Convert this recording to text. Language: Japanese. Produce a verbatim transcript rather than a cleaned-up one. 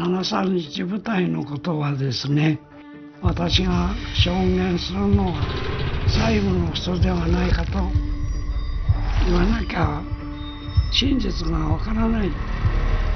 ななじゅうさんにち部隊のことはですね、私が証言するのは最後の人ではないかと言わなきゃ真実がわからない